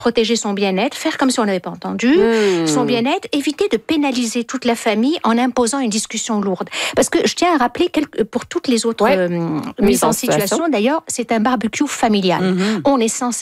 protéger son bien-être, faire comme si on n'avait pas entendu, son bien-être, éviter de pénaliser toute la famille en imposant une discussion lourde. Parce que je tiens à rappeler, pour toutes les autres mises en situation, d'ailleurs, c'est un barbecue familial. On est censé